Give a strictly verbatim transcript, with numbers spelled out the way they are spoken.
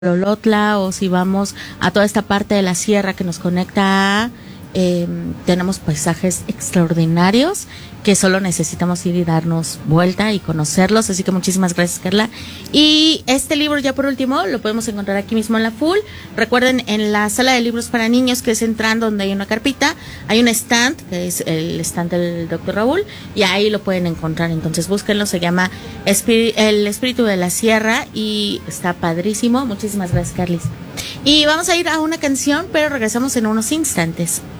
Lolotla o si vamos a toda esta parte de la sierra que nos conecta a, eh, tenemos paisajes extraordinarios que solo necesitamos ir y darnos vuelta y conocerlos, así que muchísimas gracias, Carla. Y este libro, ya por último, lo podemos encontrar aquí mismo en la Full. Recuerden, en la sala de libros para niños, que es entrando donde hay una carpita, hay un stand, que es el stand del doctor Raúl, y ahí lo pueden encontrar, entonces búsquenlo, se llama Espí- El Espíritu de la Sierra y está padrísimo. Muchísimas gracias, Carlis. Y vamos a ir a una canción, pero regresamos en unos instantes.